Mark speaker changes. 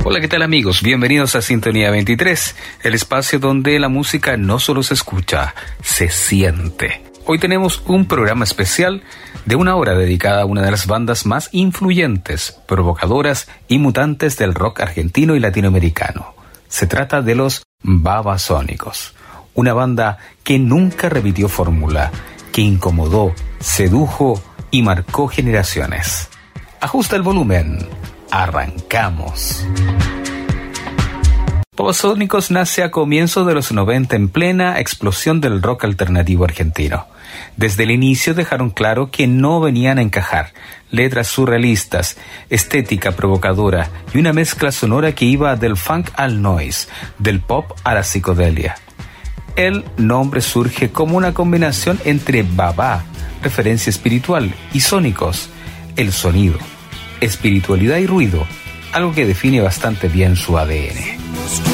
Speaker 1: Hola, ¿qué tal amigos? Bienvenidos a Sintonía 23, el espacio donde la música no solo se escucha, se siente. Hoy tenemos un programa especial de 1 hora dedicada a una de las bandas más influyentes, provocadoras y mutantes del rock argentino y latinoamericano. Se trata de los Babasónicos, una banda que nunca repitió fórmula, que incomodó, sedujo y marcó generaciones. Ajusta el volumen. Arrancamos. Babasónicos nace a comienzos de los 90 en plena explosión del rock alternativo argentino. Desde el inicio dejaron claro que no venían a encajar. Letras surrealistas, estética provocadora y una mezcla sonora que iba del funk al noise, del pop a la psicodelia. El nombre surge como una combinación entre babá, referencia espiritual, y sónicos, el sonido, espiritualidad y ruido, algo que define bastante bien su ADN.